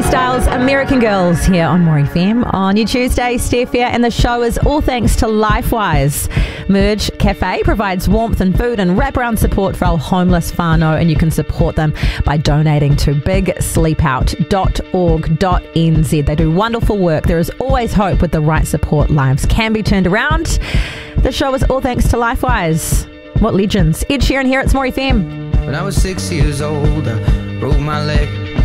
Harry Styles, American Girls, here on More FM on your Tuesday. Steph here, and the show is all thanks to LifeWise. Merge Cafe provides warmth and food and wraparound support for our homeless whānau, and you can support them by donating to bigsleepout.org.nz. They do wonderful work. There is always hope with the right support. Lives can be turned around. The show is all thanks to LifeWise. What legends. Ed Sheeran here, it's More FM. When I was 6 years old, I broke my leg.